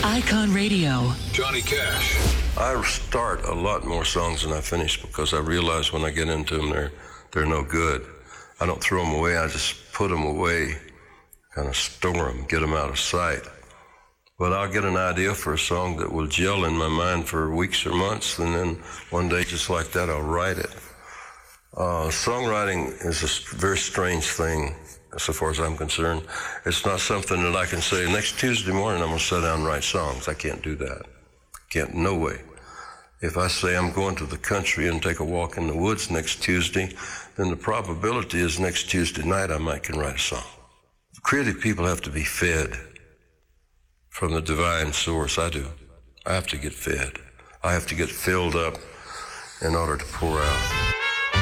Icon Radio. Johnny Cash. I start a lot more songs than I finish because I realize when I get into them, they're no good. I don't throw them away. I just put them away, kind of store them, get them out of sight. But I'll get an idea for a song that will gel in my mind for weeks or months, and then one day, just like that, I'll write it. Songwriting is a very strange thing, so far as I'm concerned. It's not something that I can say, next Tuesday morning I'm going to sit down and write songs. I can't do that. Can't, no way. If I say I'm going to the country and take a walk in the woods next Tuesday, then the probability is next Tuesday night I might can write a song. Creative people have to be fed from the divine source. I do. I have to get fed. I have to get filled up in order to pour out.